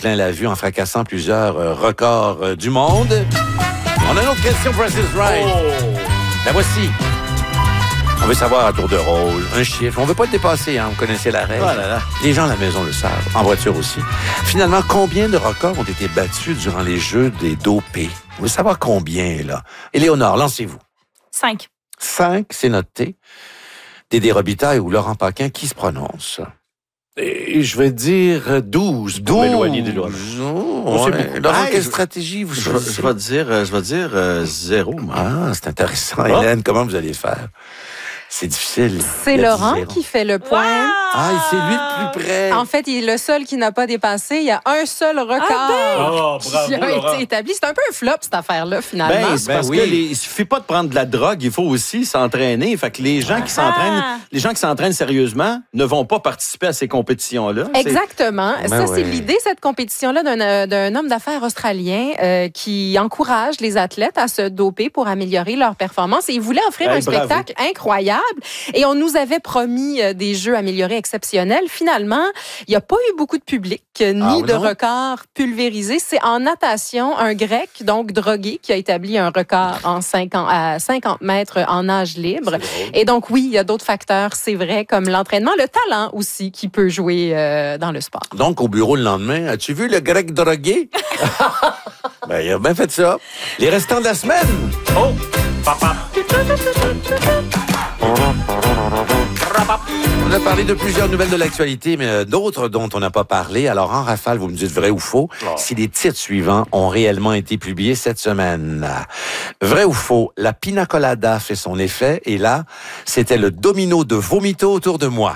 plein la vue en fracassant plusieurs records du monde. On a une autre question, Price is Right. La voici. On veut savoir à tour de rôle, un chiffre. On ne veut pas le dépasser, hein? Vous connaissez la règle. Oh là là. Les gens à la maison le savent, en voiture aussi. Finalement, combien de records ont été battus durant les Jeux des dopés? Vous voulez savoir combien, là? Éléonore, lancez-vous. 5. 5, c'est noté. Dédé Robitaille ou Laurent Paquin, qui se prononce? Et je vais dire 12 pour m'éloigner des lois. Oh, ouais. Laurent, quelle stratégie vous choisissez? Je vais dire 0. Ah, c'est intéressant. Hélène, comment vous allez faire? C'est difficile. C'est Laurent qui fait le point. Wow! Ah, c'est lui le plus près. En fait, il est le seul qui n'a pas dépassé. Il y a un seul record qui a été établi. C'est un peu un flop, cette affaire-là, finalement. C'est parce que il suffit pas de prendre de la drogue, il faut aussi s'entraîner. Fait que les gens qui s'entraînent sérieusement ne vont pas participer à ces compétitions-là. Exactement. C'est l'idée, cette compétition-là, d'un homme d'affaires australien qui encourage les athlètes à se doper pour améliorer leur performance. Et il voulait offrir un spectacle incroyable. Et on nous avait promis des jeux améliorés exceptionnels. Finalement, il n'y a pas eu beaucoup de public, ni de records pulvérisés. C'est en natation, un Grec, donc drogué, qui a établi un record à 50 mètres en nage libre. Et donc, oui, il y a d'autres facteurs, c'est vrai, comme l'entraînement, le talent aussi, qui peut jouer dans le sport. Donc, au bureau le lendemain, as-tu vu le Grec drogué? Il a bien fait ça. Les restants de la semaine. Oh! Papa! On a parlé de plusieurs nouvelles de l'actualité, mais d'autres dont on n'a pas parlé. Alors, en rafale, vous me dites vrai ou faux, si les titres suivants ont réellement été publiés cette semaine. Vrai ou faux, la pina colada fait son effet, et là, c'était le domino de vomito autour de moi.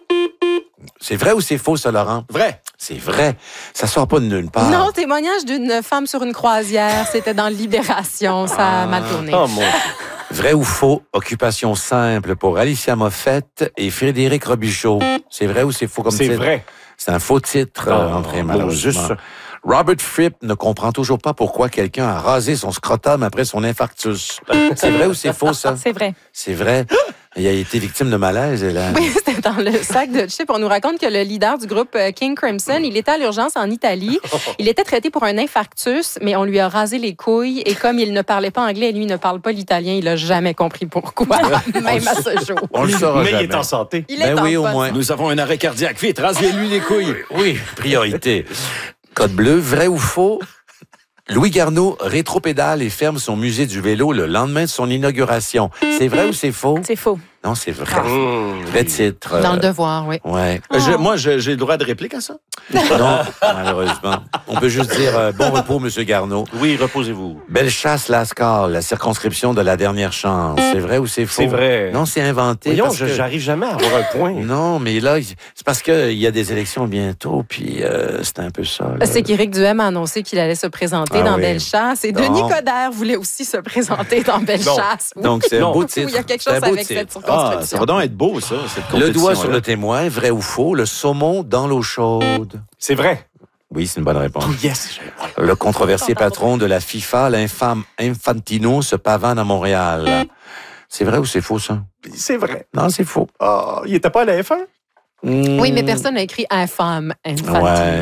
C'est vrai ou c'est faux, ça, Laurent? Vrai. C'est vrai. Ça sort pas de nulle part. Non, témoignage d'une femme sur une croisière. C'était dans Libération. Ça a mal tourné. Oh, mon Dieu. Vrai ou faux, occupation simple pour Alicia Moffett et Frédéric Robichaud. C'est vrai ou c'est faux comme titre? C'est vrai. C'est un faux titre, André, malheureusement. Juste Robert Fripp ne comprend toujours pas pourquoi quelqu'un a rasé son scrotum après son infarctus. C'est vrai ou c'est faux, ça? C'est vrai. C'est vrai. Il a été victime de malaise, Hélène. Oui, c'était dans le sac de chips. On nous raconte que le leader du groupe King Crimson, il était à l'urgence en Italie. Il était traité pour un infarctus, mais on lui a rasé les couilles. Et comme il ne parlait pas anglais et lui ne parle pas l'italien, il n'a jamais compris pourquoi, même à ce jour. On le saura jamais. Mais il est en santé. Il est en oui, au poste. moins. Nous avons un arrêt cardiaque. Vite, rasez-lui les couilles. Oui, priorité. Code bleu, vrai ou faux? Louis Garneau rétropédale et ferme son musée du vélo le lendemain de son inauguration. C'est vrai ou c'est faux? C'est faux. Non, c'est vrai. Vrai titre. Dans le devoir, oui. Ouais. Moi, j'ai le droit de réplique à ça? Non, malheureusement. On peut juste dire bon repos, M. Garneau. Oui, reposez-vous. Bellechasse-Lascar, la circonscription de la dernière chance. C'est vrai ou c'est faux? C'est vrai. Non, c'est inventé. Voyons, parce que... j'arrive jamais à avoir un point. Non, mais là, c'est parce qu'il y a des élections bientôt, puis c'est un peu ça. Là. C'est qu'Éric Duhem a annoncé qu'il allait se présenter dans Bellechasse. Et Denis Coderre voulait aussi se présenter dans Bellechasse. Donc, c'est un beau titre. Il y a quelque chose avec cette circonscription. Ça va donc être beau, ça, cette compétition. Le doigt sur le témoin, vrai ou faux, le saumon dans l'eau chaude. C'est vrai. Oui, c'est une bonne réponse. Oh, yes. Le controversé patron de la FIFA, l'infâme Infantino, se pavane à Montréal. C'est vrai ou c'est faux, ça? C'est vrai. Non, c'est faux. Oh, il était pas à la F1? Oui, mais personne n'a écrit infâme Infantino. Ouais.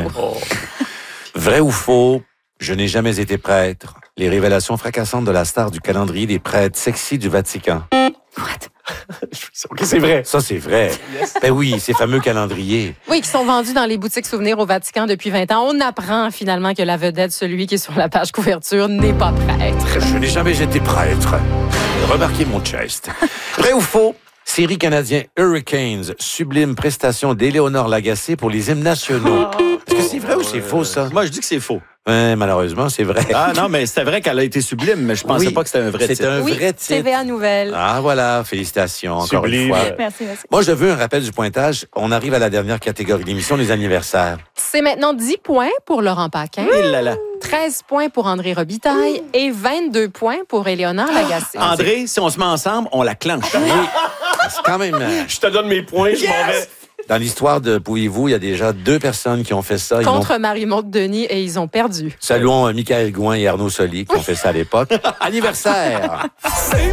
Vrai ou faux, je n'ai jamais été prêtre. Les révélations fracassantes de la star du calendrier des prêtres sexy du Vatican. What? OK, c'est vrai. Ça, c'est vrai. Yes. Ben oui, ces fameux calendriers. Oui, qui sont vendus dans les boutiques souvenirs au Vatican depuis 20 ans. On apprend finalement que la vedette, celui qui est sur la page couverture, n'est pas prêtre. Je n'ai jamais été prêtre. Remarquez mon chest. Vrai ou faux? Série canadien Hurricanes, sublime prestation d'Éléonore Lagacé pour les hymnes nationaux. Est-ce que c'est vrai ou c'est faux, ça? Moi, je dis que c'est faux. Malheureusement, c'est vrai. Ah non, mais c'était vrai qu'elle a été sublime, mais je pensais pas que c'était un vrai titre. C'est un vrai titre. TVA Nouvelle. Ah voilà, félicitations encore sublime. Une fois. Merci. Moi, je veux un rappel du pointage. On arrive à la dernière catégorie de l'émission, les anniversaires. C'est maintenant 10 points pour Laurent Paquin. Oui, là, là. 13 points pour André Robitaille et 22 points pour Éléonore Lagacé. André, si on se met ensemble, on la clenche. Oui. C'est quand même... Je te donne mes points, je m'en vais. Dans l'histoire de Pouvez-vous, il y a déjà 2 personnes qui ont fait ça. Contre Marie-Maude Denis, et ils ont perdu. Saluons Michael Gouin et Arnaud Soli qui ont fait ça à l'époque. Anniversaire! C'est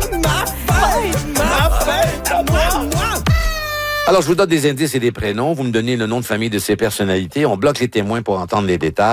ma fête à moi! Alors, je vous donne des indices et des prénoms. Vous me donnez le nom de famille de ces personnalités. On bloque les témoins pour entendre les détails.